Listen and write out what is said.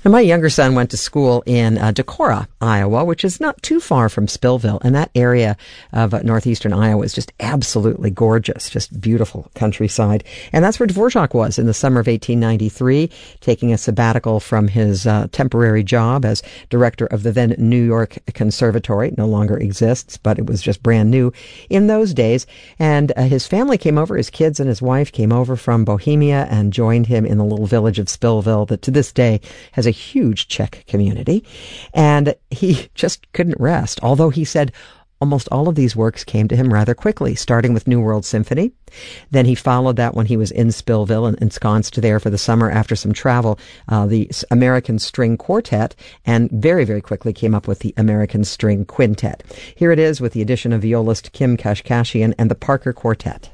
And my younger son went to school in Decorah, Iowa, which is not too far from Spillville. And that area of northeastern Iowa is just absolutely gorgeous, just beautiful countryside. And that's where Dvorak was in the summer of 1893, taking a sabbatical from his temporary job as director of the then New York Conservatory. It no longer exists, but it was just brand new in those days. And his family came over, his kids and his wife came over from Bohemia and joined him in the little village of Spillville that to this day has a huge Czech community. And he just couldn't rest, although he said almost all of these works came to him rather quickly, starting with New World Symphony. Then he followed that when he was in Spillville and ensconced there for the summer after some travel, the American String Quartet, and very, very quickly came up with the American String Quintet. Here it is with the addition of violist Kim Kashkashian and the Parker Quartet.